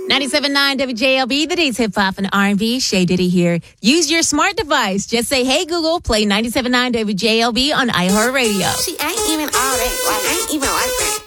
97.9 WJLB, the day's hip-hop and R&B. Shay Diddy here. Use your smart device. Just say, hey, Google, play 97.9 WJLB on iHeartRadio. She ain't even all that. Like, ain't even like that.